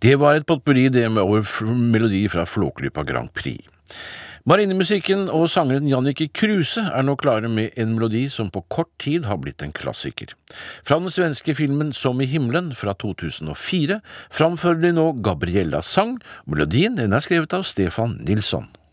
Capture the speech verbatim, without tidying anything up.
Det var et potpourri det med over melodi fra Flåklypa Grand Prix. Marinemusikken og sangeren Jannicke Kruse er nå klare med en melodi som på kort tid har blitt en klassiker. Fra den svenske filmen Som i himmelen fra to tusen og fire framfører de nå Gabriellas sang. Melodien den er skrevet av Stefan Nilsson.